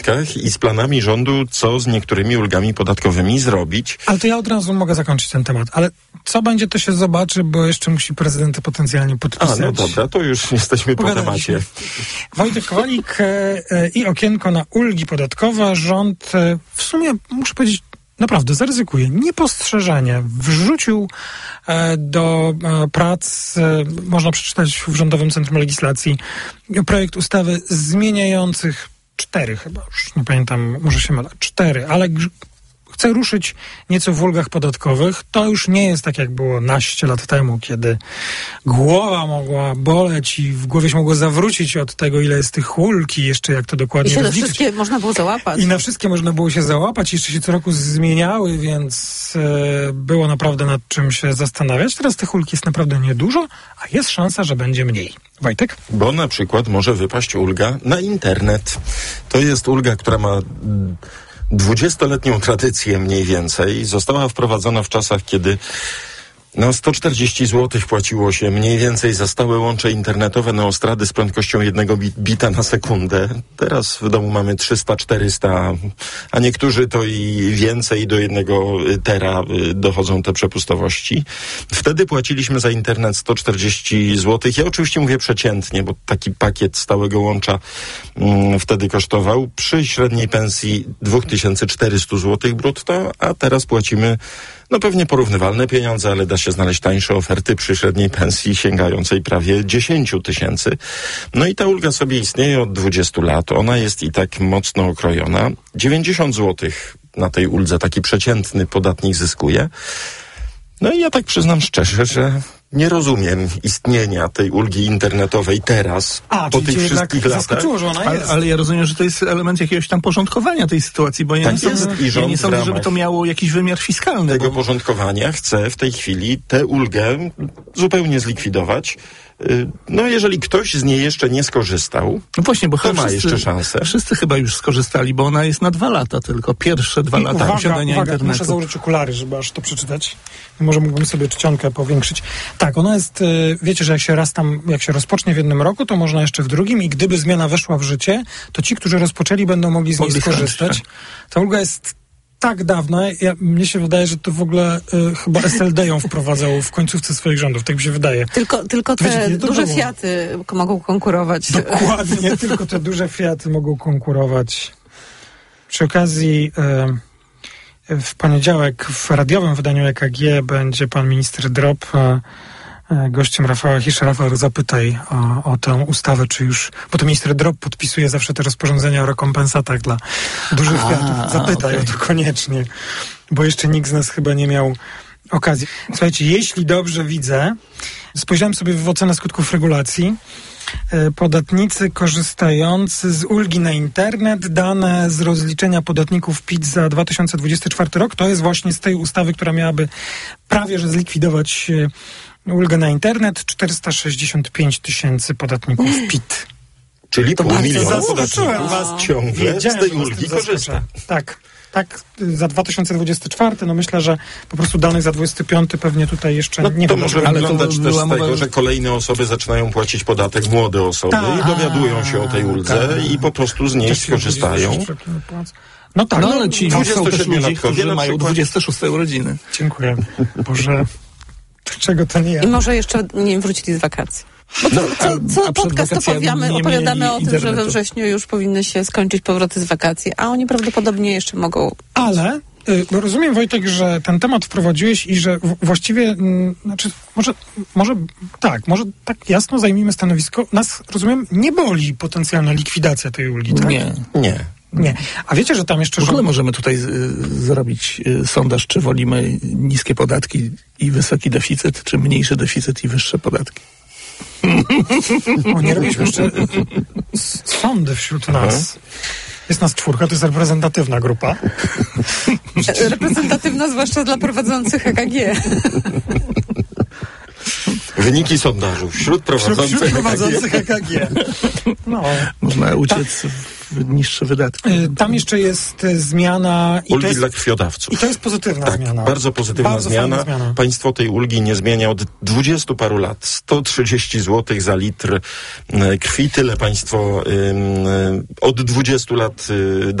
i z planami rządu, co z niektórymi ulgami podatkowymi zrobić. Ale to ja od razu mogę zakończyć ten temat. Ale co będzie, to się zobaczy, bo jeszcze musi prezydent potencjalnie podpisać. No dobra, to już jesteśmy po temacie. Wojtek Kowalik i okienko na ulgi podatkowe. Rząd w sumie, muszę powiedzieć, naprawdę zaryzykuje. Niepostrzeżenie wrzucił do prac, można przeczytać w Rządowym Centrum Legislacji, projekt ustawy zmieniających 4 chyba, już nie pamiętam, może się mylę, 4, ale chce ruszyć nieco w ulgach podatkowych. To już nie jest tak, jak było naście lat temu, kiedy głowa mogła boleć i w głowie się mogło zawrócić od tego, ile jest tych ulg i jeszcze jak to dokładnie rozliczyć. I się na wszystkie można było załapać. I na wszystkie można było się załapać. Jeszcze się co roku zmieniały, więc było naprawdę nad czym się zastanawiać. Teraz tych ulg jest naprawdę niedużo, a jest szansa, że będzie mniej. Wojtek? Bo na przykład może wypaść ulga na internet. To jest ulga, która ma 20-letnią tradycję mniej więcej. Została wprowadzona w czasach, kiedy 140 zł płaciło się mniej więcej za stałe łącze internetowe na Ostrady z prędkością 1 bita na sekundę. Teraz w domu mamy 300-400, a niektórzy to i więcej, do 1 tera dochodzą te przepustowości. Wtedy płaciliśmy za internet 140 zł. Ja oczywiście mówię przeciętnie, bo taki pakiet stałego łącza wtedy kosztował przy średniej pensji 2400 zł brutto, a teraz płacimy pewnie porównywalne pieniądze, ale da się znaleźć tańsze oferty przy średniej pensji sięgającej prawie 10 000. No i ta ulga sobie istnieje od 20 lat. Ona jest i tak mocno okrojona. 90 zł na tej uldze taki przeciętny podatnik zyskuje. No i ja tak przyznam szczerze, że nie rozumiem istnienia tej ulgi internetowej teraz, po tych wszystkich latach. Że ona jest. Ale ja rozumiem, że to jest element jakiegoś tam porządkowania tej sytuacji, bo ja nie sądzę, żeby to miało jakiś wymiar fiskalny. Tego porządkowania chce w tej chwili tę ulgę zupełnie zlikwidować. No jeżeli ktoś z niej jeszcze nie skorzystał, no właśnie, bo to ma jeszcze szansę. Wszyscy chyba już skorzystali, bo ona jest na 2 lata tylko. Pierwsze 2 lata posiadania internetu. Muszę założyć okulary, żeby aż to przeczytać. Może mógłbym sobie czcionkę powiększyć. Tak, ona jest, wiecie, że jak się rozpocznie w jednym roku, to można jeszcze w drugim i gdyby zmiana weszła w życie, to ci, którzy rozpoczęli, będą mogli z niej skorzystać. Ta ulga jest tak dawna, mnie się wydaje, że to w ogóle chyba SLD ją wprowadzał w końcówce swoich rządów, tak mi się wydaje. Tylko te duże Fiaty mogą konkurować. Dokładnie, tylko te duże Fiaty mogą konkurować. Przy okazji w poniedziałek w radiowym wydaniu EKG będzie pan minister Drop gościem Rafała Hisza. Rafał, zapytaj o tę ustawę, czy już, bo to minister Drop podpisuje zawsze te rozporządzenia o rekompensatach dla dużych Fiatów. Zapytaj o to koniecznie, bo jeszcze nikt z nas chyba nie miał okazji. Słuchajcie, jeśli dobrze widzę, spojrzałem sobie w ocenę skutków regulacji, podatnicy korzystający z ulgi na internet, dane z rozliczenia podatników PIT za 2024 rok, to jest właśnie z tej ustawy, która miałaby prawie że zlikwidować ulgę na internet, 465 000 podatników PIT. Czyli pół miliona podatników ciągle z tej ulgi korzysta. Tak, za 2024, myślę, że po prostu danych za 25 pewnie tutaj jeszcze nie to może wyglądać też z tego, że kolejne osoby zaczynają płacić podatek, młode osoby i dowiadują się o tej uldze i po prostu z niej skorzystają. No tak, ale ci są też ludzie, którzy mają 26 urodziny. Dziękuję. Boże, czego to nie ja? I może jeszcze nie wrócili z wakacji. Bo co podcast opowiadamy o tym, że we wrześniu już powinny się skończyć powroty z wakacji, a oni prawdopodobnie jeszcze mogą... Ale rozumiem, Wojtek, że ten temat wprowadziłeś i że właściwie, może tak jasno zajmijmy stanowisko. Nas, rozumiem, nie boli potencjalna likwidacja tej ulgi, tak? Nie. A wiecie, że tam jeszcze... W ogóle możemy tutaj zrobić sondaż, czy wolimy niskie podatki i wysoki deficyt, czy mniejszy deficyt i wyższe podatki. Nie robiliśmy jeszcze sądy wśród nas. Jest nas 4, to jest reprezentatywna grupa. Reprezentatywna zwłaszcza dla prowadzących EKG. Wyniki sondażu wśród prowadzących EKG. Można uciec niższe wydatki. Tam jeszcze jest zmiana... Ulgi dla krwiodawców. I to jest pozytywna zmiana. Bardzo pozytywna zmiana. Państwo tej ulgi nie zmienia od 20 paru lat. 130 zł za litr krwi. Tyle państwo od 20 lat